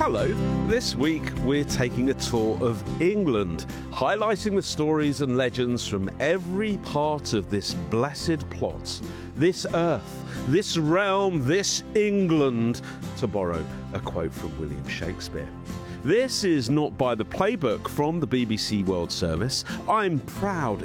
Hello. This week we're taking a tour of England, highlighting the stories and legends from every part of this blessed plot, this earth, this realm, this England, to borrow a quote from William Shakespeare. This is not by the playbook from the BBC World Service. I'm proud